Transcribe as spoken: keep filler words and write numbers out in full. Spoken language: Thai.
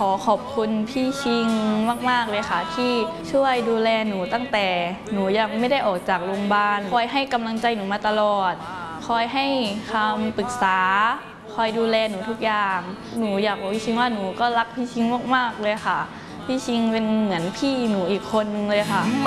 อขอบคุณพี่ชิงมากๆเลยค่ะที่ช่วยดูแลหนูตั้งแต่หนูยังไม่ได้ออกจากโรงพยาบาลคอยให้กำลังใจหนูมาตลอดคอยให้คำปรึกษาคอยดูแลหนูทุกอย่างหนูอยากบอกพี่ชิงว่าหนูก็รักพี่ชิงมากๆเลยค่ะพี่ชิงเป็นเหมือนพี่หนูอีกคนเลยค่ะ